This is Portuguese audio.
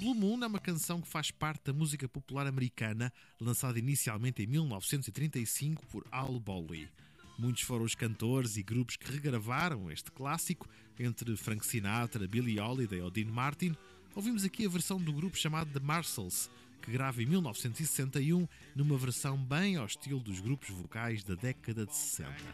Blue Moon é uma canção que faz parte da música popular americana, lançada inicialmente em 1935 por Al Bowlly. Muitos foram os cantores e grupos que regravaram este clássico, entre Frank Sinatra, Billie Holiday ou Dean Martin. Ouvimos aqui a versão do grupo chamado The Marshalls, que grava em 1961 numa versão bem ao estilo dos grupos vocais da década de 60.